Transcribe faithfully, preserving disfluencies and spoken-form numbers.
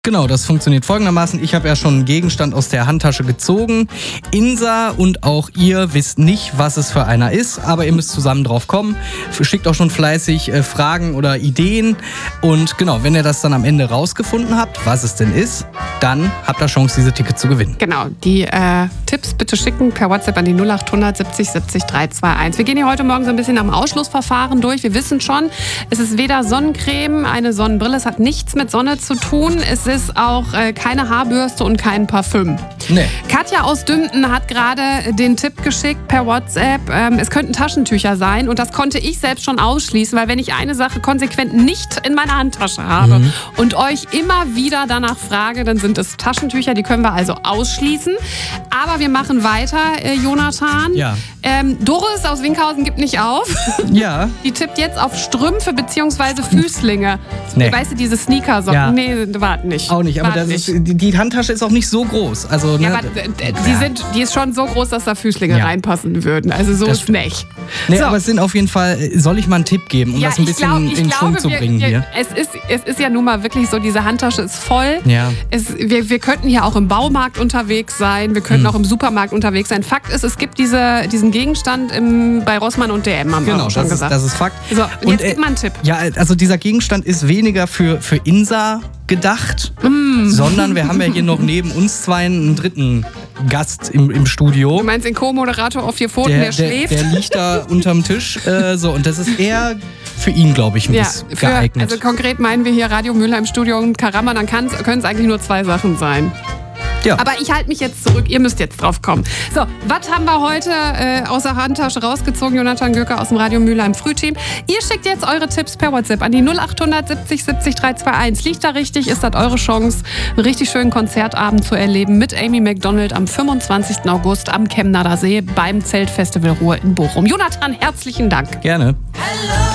Genau, das funktioniert folgendermaßen. Ich habe ja schon einen Gegenstand aus der Handtasche gezogen. Insa und auch ihr wisst nicht, was es für einer ist, aber ihr müsst zusammen drauf kommen. Schickt auch schon fleißig äh, Fragen oder Ideen. Und genau, wenn ihr das dann am Ende rausgefunden habt, was es denn ist, dann habt ihr Chance, diese Tickets zu gewinnen. Genau, die äh, Tipps bitte schicken per WhatsApp an die null acht hundert siebzig siebzig dreihundertzweiundundzwanzig. Wir gehen hier heute Morgen so ein bisschen am Ausschlussverfahren durch. Wir wissen schon, es ist weder Sonnencreme, eine Sonnenbrille, es hat nichts mit Sonne zu tun. Es ist auch äh, keine Haarbürste und kein Parfüm. Nee. Katja aus Dümpen hat gerade den Tipp geschickt per WhatsApp, ähm, es könnten Taschentücher sein und das konnte ich selbst schon ausschließen, weil wenn ich eine Sache konsequent nicht in meiner Handtasche habe mhm. und euch immer wieder danach frage, dann sind es Taschentücher, die können wir also ausschließen. Aber wir machen weiter, äh, Jonathan. Ja. Ähm, Doris aus Winkhausen gibt nicht auf. Ja. Die tippt jetzt auf Strümpfe bzw. Füßlinge. Nee. Weißt du, diese Sneakersocken? Ja. Nee, warte nicht. Auch nicht, aber Wart das ist, nicht. die, die Handtasche ist auch nicht so groß. Also, ne, Ja, aber d- die, sind, die ist schon so groß, dass da Füßlinge Ja. reinpassen würden. Also so Das ist nicht. Nee, So. aber es sind auf jeden Fall, soll ich mal einen Tipp geben, um Ja, das ein ich bisschen glaub, ich in Schwung glaube, zu wir, bringen wir, hier? Es ist, es ist ja nun mal wirklich so, diese Handtasche ist voll. Ja. Es, wir, wir könnten hier auch im Baumarkt unterwegs sein, wir könnten Hm. auch im Supermarkt unterwegs sein. Fakt ist, es gibt diese, diesen Gegenstand im, bei Rossmann und D M, haben wir Genau, auch schon das ist, gesagt. das ist Fakt. So, und, jetzt äh, gib mal einen Tipp. Ja, also dieser Gegenstand ist weniger für, für Insa gedacht, Mm. sondern wir haben ja hier noch neben uns zwei einen dritten Gast im, im Studio. Du meinst den Co-Moderator auf vier Pfoten, der, der, der, schläft? der liegt da unterm Tisch. Äh, so, und das ist eher für ihn, glaube ich, ein Ja, bisschen für, geeignet. also konkret meinen wir hier Radio Mülheim Studio und Karamba, dann können es eigentlich nur zwei Sachen sein. ja. Aber ich halte mich jetzt zurück, ihr müsst jetzt drauf kommen. So, was haben wir heute äh, aus der Handtasche rausgezogen? Jonathan Göker aus dem Radio Mülheim Frühteam. Ihr schickt jetzt eure Tipps per WhatsApp an die null acht hundert siebzig siebzig dreihundertzweiundundzwanzig. Liegt da richtig, ist das eure Chance, einen richtig schönen Konzertabend zu erleben mit Amy Macdonald am fünfundzwanzigsten August am Chemnader See beim Zeltfestival Ruhr in Bochum. Jonathan, herzlichen Dank. Gerne.